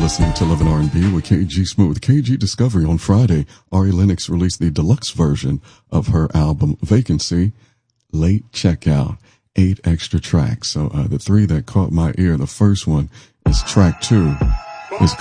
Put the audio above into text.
listening to Love and R&B with KG Smooth. With KG Discovery on Friday, Ari Lennox released the deluxe version of her album Vacancy, Late Checkout, 8 extra tracks. So the 3 that caught my ear, the first one is track 2. It's